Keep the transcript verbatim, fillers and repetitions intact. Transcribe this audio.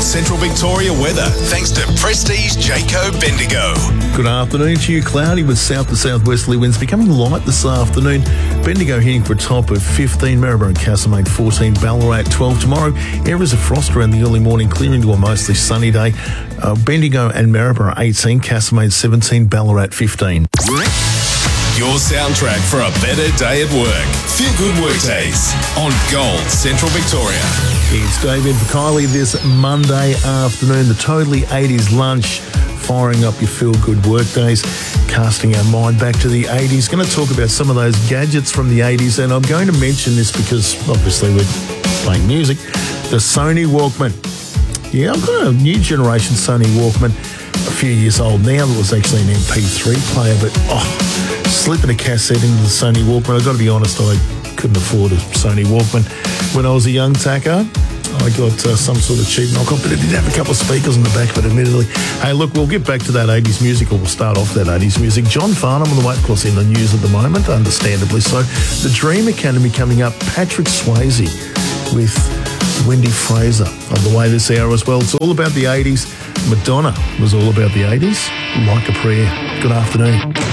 Central Victoria weather, thanks to Prestige Jayco Bendigo. Good afternoon to you. Cloudy with south to southwesterly winds becoming light this afternoon. Bendigo heading for a top of fifteen, Maribyrnong and Castlemaine fourteen, Ballarat twelve. Tomorrow, areas of frost around the early morning, clearing to a mostly sunny day. Uh, Bendigo and Maribyrnong eighteen, Castlemaine seventeen, Ballarat fifteen. Your soundtrack for a better day at work. Feel Good Workdays on Gold Central Victoria. It's David for Kylie this Monday afternoon. The Totally eighties lunch, firing up your Feel Good Workdays, casting our mind back to the eighties. Going to talk about some of those gadgets from the eighties, and I'm going to mention this because obviously we're playing music. The Sony Walkman. Yeah, I've got a new generation Sony Walkman, a few years old now. That was actually an M P three player, but oh, slipping a cassette into the Sony Walkman. I've got to be honest, I couldn't afford a Sony Walkman when I was a young tacker. I got uh, some sort of cheap knockoff, but it did have a couple of speakers on the back of it, admittedly. Hey, look, we'll get back to that eighties music, or we'll start off that eighties music. John Farnham on the way, of course, in the news at the moment, understandably so. The Dream Academy coming up, Patrick Swayze with Wendy Fraser on the way this hour as well. It's all about the eighties. Madonna was all about the eighties. Like a Prayer. Good afternoon.